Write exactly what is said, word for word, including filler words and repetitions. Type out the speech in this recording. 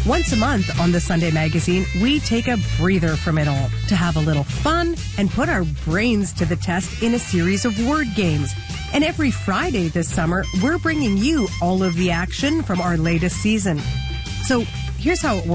Once a month on the Sunday Magazine, we take a breather from it all to have a little fun and put our brains to the test in a series of word games. And every Friday this summer, we're bringing you all of the action from our latest season. So here's how it works.